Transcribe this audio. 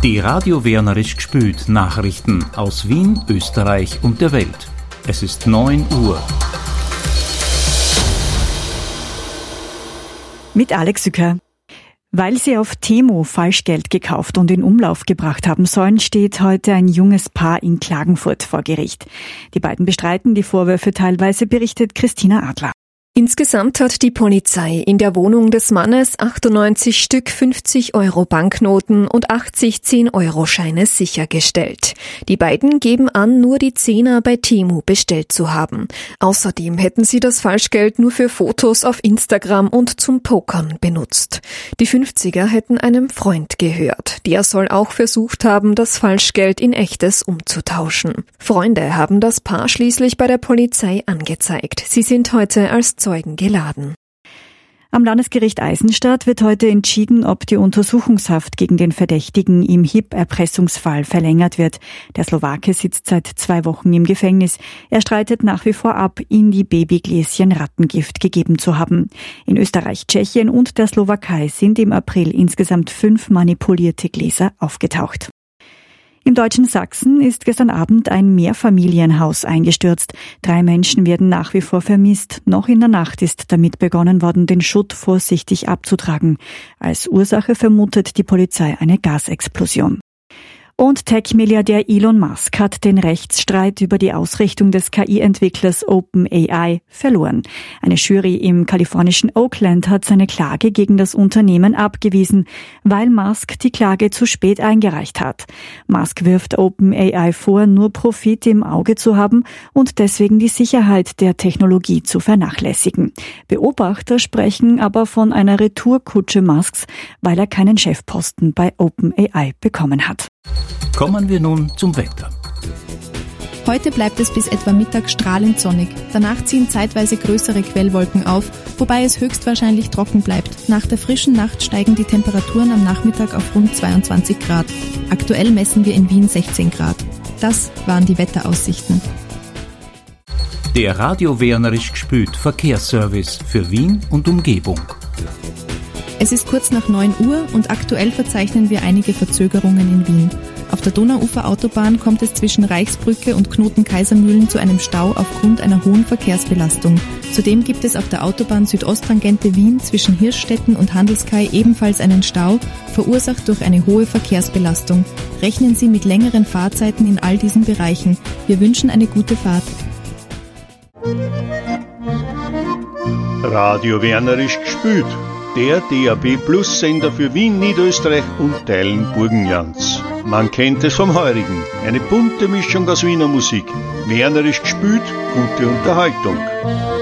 Die Radio Wernerisch gspült Nachrichten aus Wien, Österreich und der Welt. Es ist 9 Uhr. Mit Alex Sücker. Weil sie auf Temu Falschgeld gekauft und in Umlauf gebracht haben sollen, steht heute ein junges Paar in Klagenfurt vor Gericht. Die beiden bestreiten die Vorwürfe teilweise, berichtet Christina Adler. Insgesamt hat die Polizei in der Wohnung des Mannes 98 Stück 50€ Banknoten und 80 10-Euro-Scheine sichergestellt. Die beiden geben an, nur die Zehner bei Temu bestellt zu haben. Außerdem hätten sie das Falschgeld nur für Fotos auf Instagram und zum Pokern benutzt. Die 50er hätten einem Freund gehört. Der soll auch versucht haben, das Falschgeld in echtes umzutauschen. Freunde haben das Paar schließlich bei der Polizei angezeigt. Sie sind heute als Zeugen geladen. Am Landesgericht Eisenstadt wird heute entschieden, ob die Untersuchungshaft gegen den Verdächtigen im HIP-Erpressungsfall verlängert wird. Der Slowake sitzt seit 2 Wochen im Gefängnis. Er streitet nach wie vor ab, ihm die Babygläschen Rattengift gegeben zu haben. In Österreich, Tschechien und der Slowakei sind im April insgesamt 5 manipulierte Gläser aufgetaucht. Im deutschen Sachsen ist gestern Abend ein Mehrfamilienhaus eingestürzt. 3 Menschen werden nach wie vor vermisst. Noch in der Nacht ist damit begonnen worden, den Schutt vorsichtig abzutragen. Als Ursache vermutet die Polizei eine Gasexplosion. Und Tech-Milliardär Elon Musk hat den Rechtsstreit über die Ausrichtung des KI-Entwicklers OpenAI verloren. Eine Jury im kalifornischen Oakland hat seine Klage gegen das Unternehmen abgewiesen, weil Musk die Klage zu spät eingereicht hat. Musk wirft OpenAI vor, nur Profit im Auge zu haben und deswegen die Sicherheit der Technologie zu vernachlässigen. Beobachter sprechen aber von einer Retourkutsche Musks, weil er keinen Chefposten bei OpenAI bekommen hat. Kommen wir nun zum Wetter. Heute bleibt es bis etwa Mittag strahlend sonnig. Danach ziehen zeitweise größere Quellwolken auf, wobei es höchstwahrscheinlich trocken bleibt. Nach der frischen Nacht steigen die Temperaturen am Nachmittag auf rund 22 Grad. Aktuell messen wir in Wien 16 Grad. Das waren die Wetteraussichten. Der Radio Wernerisch gspült Verkehrsservice für Wien und Umgebung. Es ist kurz nach 9 Uhr und aktuell verzeichnen wir einige Verzögerungen in Wien. Auf der Donauuferautobahn kommt es zwischen Reichsbrücke und Knoten Kaisermühlen zu einem Stau aufgrund einer hohen Verkehrsbelastung. Zudem gibt es auf der Autobahn Südosttangente Wien zwischen Hirschstetten und Handelskai ebenfalls einen Stau, verursacht durch eine hohe Verkehrsbelastung. Rechnen Sie mit längeren Fahrzeiten in all diesen Bereichen. Wir wünschen eine gute Fahrt. Radio Wernerisch gspült. Der DAB+-Sender für Wien, Niederösterreich und Teilen Burgenlands. Man kennt es vom Heurigen. Eine bunte Mischung aus Wiener Musik. Wernerisch gspült, gute Unterhaltung.